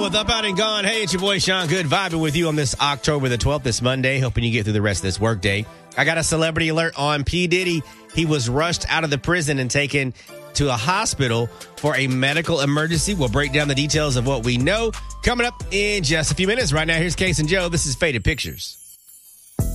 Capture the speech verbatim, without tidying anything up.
with Up, Out, and Gone. Hey, it's your boy Sean Good vibing with you on this October the twelfth, this Monday, hoping you get through the rest of this workday. I got a celebrity alert on P. Diddy. He was rushed out of the prison and taken to a hospital for a medical emergency. We'll break down the details of what we know coming up in just a few minutes. Right now, here's Case and Joe. This is Faded Pictures.